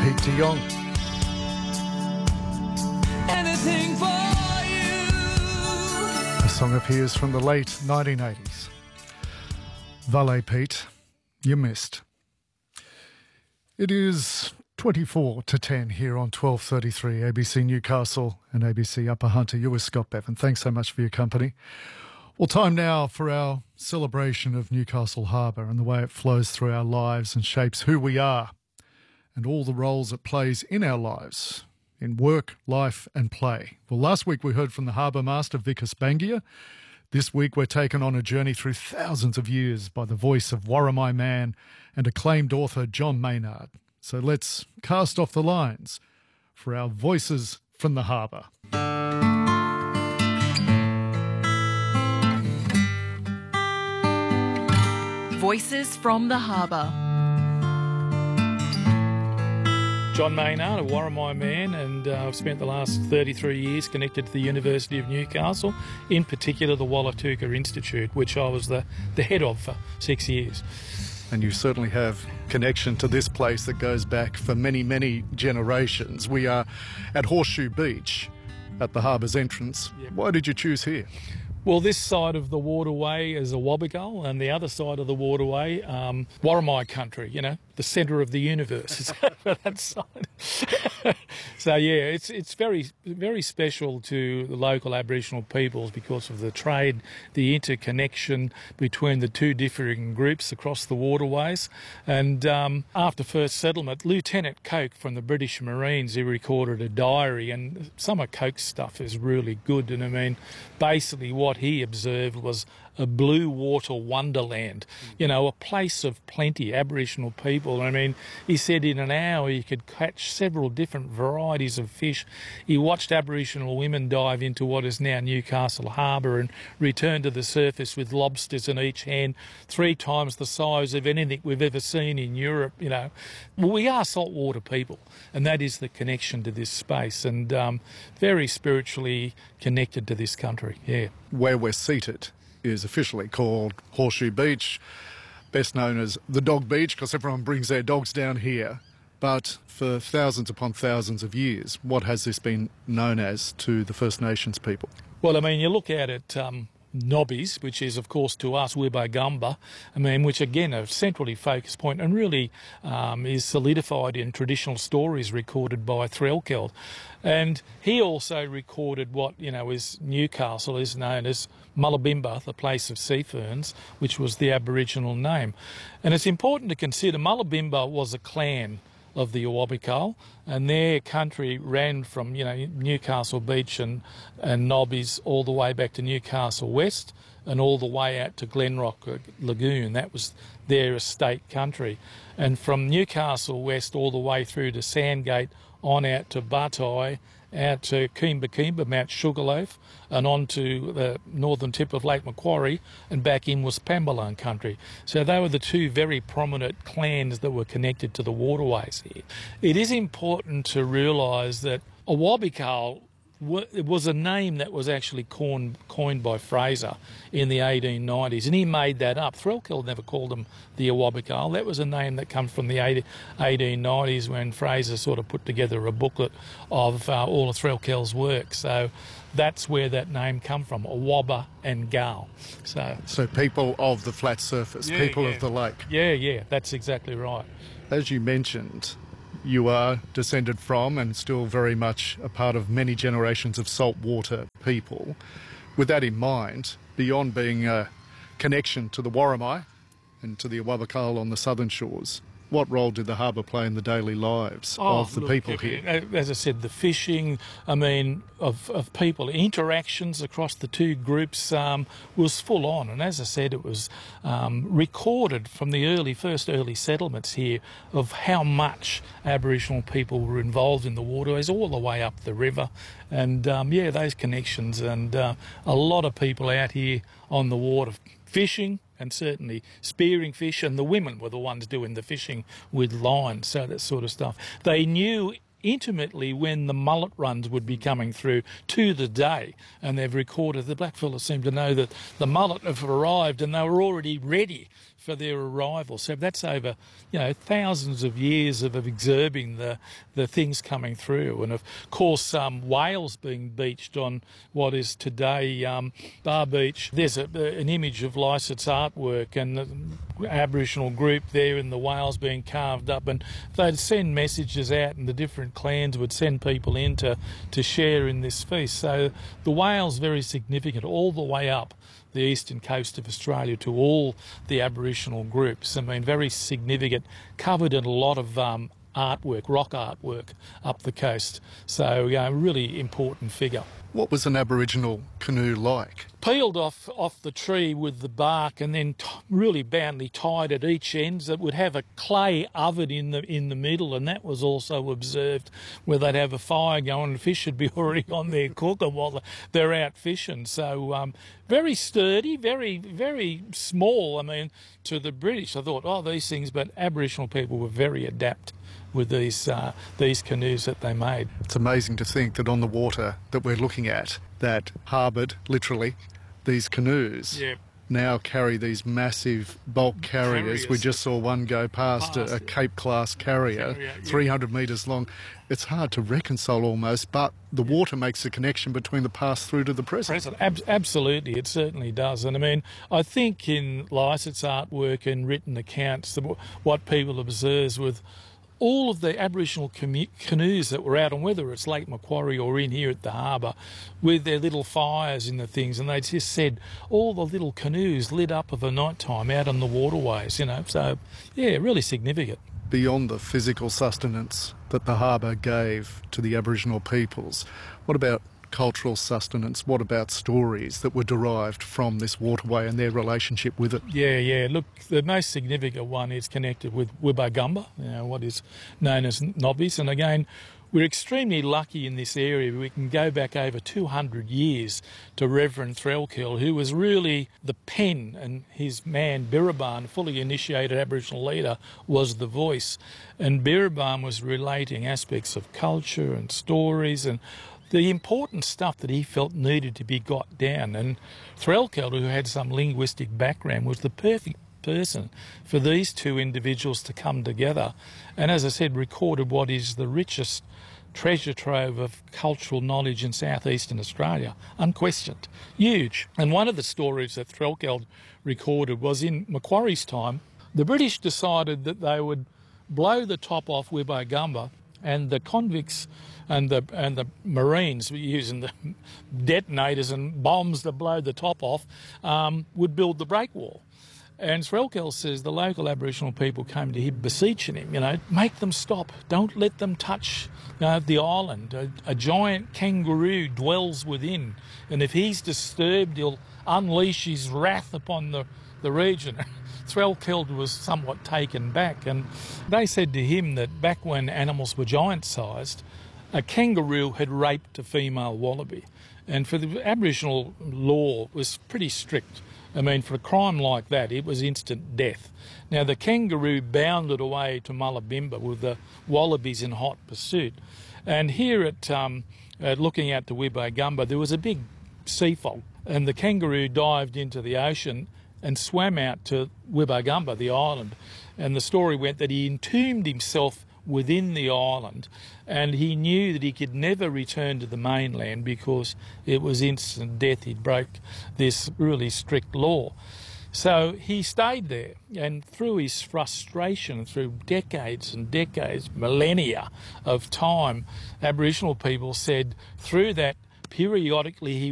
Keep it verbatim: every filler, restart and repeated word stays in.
Pete de Jong. Anything for you. A song appears from the late nineteen eighties. Valet Pete, you missed. It is twenty-four to ten here on twelve thirty-three A B C Newcastle and A B C Upper Hunter. You were Scott Bevan. Thanks so much for your company. Well, time now for our celebration of Newcastle Harbour and the way it flows through our lives and shapes who we are and all the roles it plays in our lives, in work, life and play. Well, last week we heard from the Harbour Master, Vikas Bangia. This week we're taken on a journey through thousands of years by the voice of Warramai man and acclaimed author John Maynard. So let's cast off the lines for our Voices from the Harbour. Voices from the Harbour. John Maynard, a Warramai man, and uh, I've spent the last thirty-three years connected to the University of Newcastle, in particular the Wallatuka Institute, which I was the, the head of for six years. And you certainly have connection to this place that goes back for many, many generations. We are at Horseshoe Beach at the harbour's entrance. Yep. Why did you choose here? Well, this side of the waterway is a Wobbegull, and the other side of the waterway, um, Warramai country, you know, the centre of the universe is over that side. So, yeah, it's it's very, very special to the local Aboriginal peoples because of the trade, the interconnection between the two differing groups across the waterways. And um, after first settlement, Lieutenant Coke from the British Marines, he recorded a diary, and some of Coke's stuff is really good. And I mean, basically what he observed was a blue water wonderland, you know, a place of plenty, Aboriginal people. I mean, he said in an hour you could catch several different varieties of fish. He watched Aboriginal women dive into what is now Newcastle Harbour and return to the surface with lobsters in each hand, three times the size of anything we've ever seen in Europe, you know. We are saltwater people, and that is the connection to this space, and um, very spiritually connected to this country, yeah. Where we're seated is officially called Horseshoe Beach, best known as the Dog Beach because everyone brings their dogs down here. But for thousands upon thousands of years, what has this been known as to the First Nations people? Well, I mean, you look at it, um, Nobbies, which is, of course, to us, Wibagumba, I mean, which, again, a centrally focused point and really um, is solidified in traditional stories recorded by Threlkeld. And he also recorded what, you know, is Newcastle is known as Mullabimba, the place of sea ferns, which was the Aboriginal name. And it's important to consider Mullabimba was a clan of the Awabakal, and their country ran from, you know, Newcastle Beach and, and Nobbies all the way back to Newcastle West and all the way out to Glenrock Lagoon. That was their estate country. And from Newcastle West all the way through to Sandgate, on out to Batai, out to Keemba Keemba, Mount Sugarloaf, and on to the northern tip of Lake Macquarie, and back in was Pambalan country. So they were the two very prominent clans that were connected to the waterways here. It is important to realise that Awabakal, it was a name that was actually coined, coined by Fraser in the eighteen nineties, and he made that up. Threlkeld never called them the Awabakal. That was a name that comes from the eighteen nineties when Fraser sort of put together a booklet of uh, all of Threlkeld's work. So that's where that name come from, Awaba and Gal. So, so people of the flat surface, yeah, people yeah. of the lake. Yeah, yeah, that's exactly right. As you mentioned, you are descended from and still very much a part of many generations of saltwater people. With that in mind, beyond being a connection to the Warramai and to the Awabakal on the southern shores, what role did the harbour play in the daily lives oh, of the look, people here? As I said, the fishing, I mean, of, of people, interactions across the two groups um, was full on. And as I said, it was um, recorded from the early, first early settlements here of how much Aboriginal people were involved in the waterways all the way up the river. And, um, yeah, those connections and uh, a lot of people out here on the water fishing, and certainly spearing fish, and the women were the ones doing the fishing with lines, so that sort of stuff. They knew intimately when the mullet runs would be coming through to the day, and they've recorded, the blackfellas seem to know that the mullet have arrived and they were already ready for their arrival. So that's over, you know, thousands of years of observing the the things coming through. And of course, um, whales being beached on what is today um, Bar Beach. There's a, an image of Lycett's artwork and the Aboriginal group there and the whales being carved up, and they'd send messages out, and the different clans would send people in to, to share in this feast. So the whale's very significant all the way up the eastern coast of Australia to all the Aboriginal groups. I mean, very significant, covered in a lot of um, artwork, rock artwork up the coast. So, yeah, really important figure. What was an Aboriginal canoe like? Peeled off off the tree with the bark and then t- really boundly tied at each end. That would have a clay oven in the in the middle, and that was also observed, where they'd have a fire going and fish would be already on there cooking while they're out fishing. So um, very sturdy, very, very small. I mean, to the British, I thought, oh, these things, but Aboriginal people were very adept with these uh, these canoes that they made. It's amazing to think that on the water that we're looking at, that harboured, literally, these canoes Yeah. now carry these massive bulk carriers. Carriers. We just saw one go past, Past, a, a yeah. Cape-class carrier, Carrier, yeah. three hundred metres long. It's hard to reconcile almost, but the water makes the connection between the past through to the present. Present. Ab- absolutely, it certainly does. And I mean, I think in Lycett's artwork and written accounts, the, what people observe with all of the Aboriginal commu- canoes that were out, and whether it's Lake Macquarie or in here at the harbour, with their little fires in the things, and they just said all the little canoes lit up of the night time out on the waterways, you know. So, yeah, really significant. Beyond the physical sustenance that the harbour gave to the Aboriginal peoples, what about cultural sustenance? What about stories that were derived from this waterway and their relationship with it? Yeah, yeah. Look, the most significant one is connected with Wibba-Gumba, you know, what is known as Nobbies. And again, we're extremely lucky in this area. We can go back over two hundred years to Reverend Threlkeld, who was really the pen, and his man Birrabban, fully initiated Aboriginal leader, was the voice. And Birrabban was relating aspects of culture and stories and the important stuff that he felt needed to be got down. And Threlkeld, who had some linguistic background, was the perfect person for these two individuals to come together. And as I said, recorded what is the richest treasure trove of cultural knowledge in southeastern Australia, unquestioned, huge. And one of the stories that Threlkeld recorded was in Macquarie's time. The British decided that they would blow the top off Wibba-Gumba, and the convicts and the and the Marines using the detonators and bombs to blow the top off um, would build the break wall. And Threlkeld says the local Aboriginal people came to him beseeching him, you know, make them stop, don't let them touch uh, the island. A, a giant kangaroo dwells within, and if he's disturbed, he'll unleash his wrath upon the, the region. Threlkeld was somewhat taken back, and they said to him that back when animals were giant-sized, a kangaroo had raped a female wallaby. And for the Aboriginal law was pretty strict. I mean, for a crime like that, it was instant death. Now, the kangaroo bounded away to Mullabimba with the wallabies in hot pursuit. And here at, um, at looking out to Wibba-Gumba, there was a big sea fog, and the kangaroo dived into the ocean and swam out to Wibba-Gumba, the island. And the story went that he entombed himself within the island, and he knew that he could never return to the mainland because it was instant death. He'd broke this really strict law. So he stayed there, and through his frustration, through decades and decades, millennia of time, Aboriginal people said through that periodically he